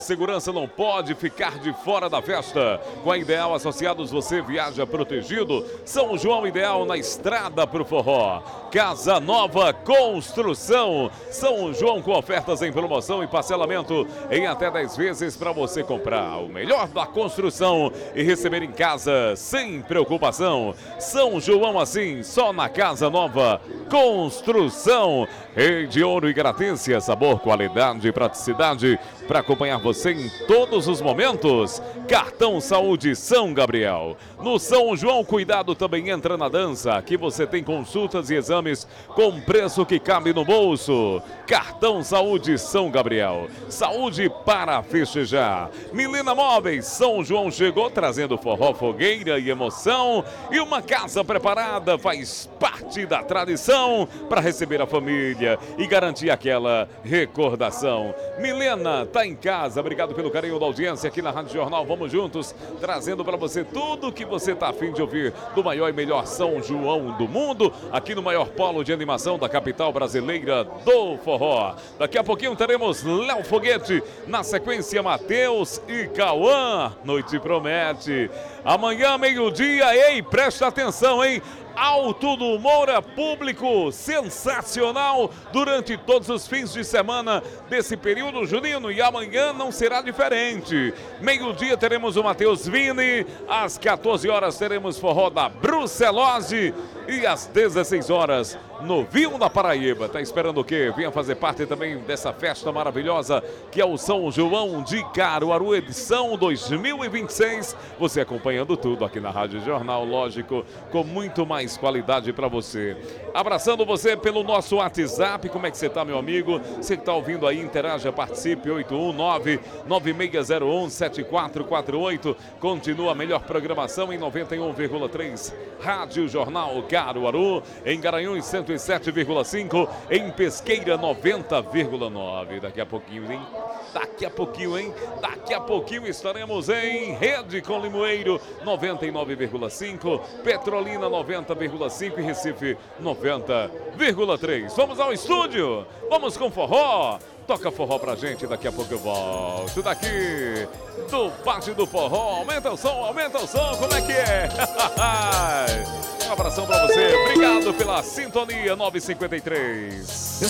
Segurança não pode ficar de fora da festa. Com a Ideal Associados você viaja protegido. São João Ideal na estrada pro forró. Casa Nova Construção. São João com ofertas em promoção e parcelamento em até 10 vezes para você comprar o melhor da construção e receber em casa sem preocupação. São João assim, só na Casa Nova Construção. Rede Ouro e Gratência, sabor, qualidade e praticidade para acompanhar você em todos os momentos. Cartão Saúde São Gabriel. No São João, cuidado também entra na dança. Aqui você tem consultas e exames com preço que cabe no bolso. Cartão Saúde São Gabriel. Saúde para festejar. Milena Móveis, São João chegou trazendo forró, fogueira e emoção. E uma casa preparada faz parte da tradição para receber a família e garantir aquela recordação. Milena tá em casa, obrigado pelo carinho da audiência aqui na Rádio Jornal. Vamos juntos, trazendo para você tudo o que você tá afim de ouvir do maior e melhor São João do mundo, aqui no maior polo de animação da capital brasileira do forró. Daqui a pouquinho teremos Léo Foguete, na sequência Matheus e Cauã. Noite promete. Amanhã, meio-dia, ei, presta atenção, hein? Alto do Moura, público sensacional durante todos os fins de semana desse período junino, e amanhã não será diferente. Meio-dia teremos o Matheus Vini, às 14 horas teremos forró da Brucelose e às 16 horas Novinho da Paraíba. Tá esperando o quê? Venha fazer parte também dessa festa maravilhosa que é o São João de Caruaru, edição 2026. Você acompanhando tudo aqui na Rádio Jornal, lógico, com muito mais qualidade para você. Abraçando você pelo nosso WhatsApp. Como é que você tá, meu amigo? Você que tá ouvindo aí, interaja, participe. 819-9601-7448. Continua a melhor programação em 91,3 Rádio Jornal Caruaru, em Garanhuns 107,5, em Pesqueira 90,9. Daqui a pouquinho, hein? Daqui a pouquinho estaremos em Rede com Limoeiro 99,5, Petrolina 90,5 e Recife 90,3. Vamos ao estúdio, vamos com forró. Toca forró pra gente, daqui a pouco eu volto daqui do Pátio do Forró. Aumenta o som, como é que é? Um abração pra você, obrigado pela sintonia 953.